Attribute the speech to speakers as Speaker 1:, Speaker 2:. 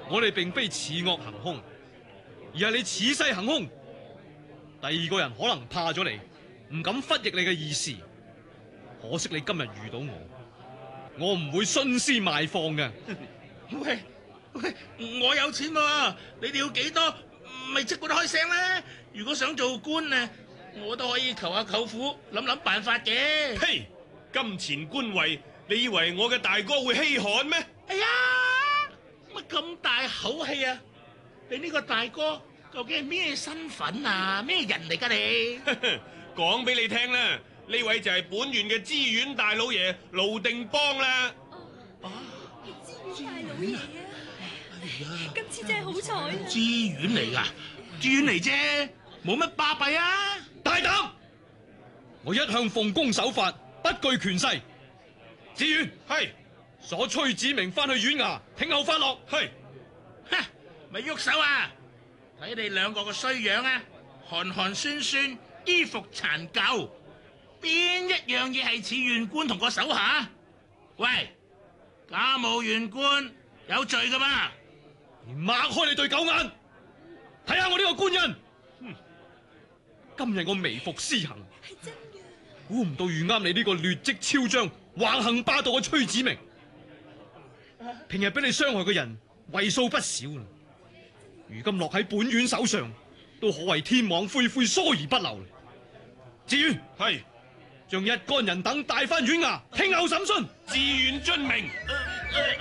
Speaker 1: 我哋並非恃惡行兇，而係你恃勢行兇。第二個人可能怕咗你，唔敢忽逆你嘅意思。可惜你今日遇到我唔會徇私賣放嘅。
Speaker 2: 喂，我有錢喎，你哋要幾多，咪即管開聲啦。如果想做官啊，我都可以求下舅父諗辦法嘅。
Speaker 3: 嘿，金錢官位，你以為我嘅大哥會稀罕咩？
Speaker 2: 哎呀，乜咁大口氣啊？你呢個大哥究竟係咩身份啊？咩人嚟㗎你？
Speaker 3: 講俾你聽啦，呢位就係本縣嘅知縣大老爺盧定邦啦。
Speaker 4: 知縣大老爺啊！今次真係好彩啊！
Speaker 2: 知縣嚟㗎，知縣嚟啫，冇乜巴閉啊！
Speaker 1: 大膽！我一向奉公守法，不懼權勢。知縣
Speaker 3: 係
Speaker 1: 鎖崔子明翻去縣衙聽候發落。
Speaker 3: 係，
Speaker 2: 哈，咪喐手啊！睇你兩個個衰樣啊，寒寒酸酸，衣服殘舊，邊一樣嘢係似縣官同個手下？喂，假冒縣官有罪噶嘛？
Speaker 1: 擘開你對狗眼，睇下我呢個官人。今日我微服私行，
Speaker 4: 係真嘅。
Speaker 1: 估唔到遇啱你呢個劣跡超張、橫行霸道嘅崔子明。平日俾你傷害嘅人為數不少啦，如今落喺本縣手上，都可謂天網恢恢，疏而不漏。知縣
Speaker 3: 係
Speaker 1: 將一干人等帶翻縣衙聽候審訊。
Speaker 3: 自願遵命。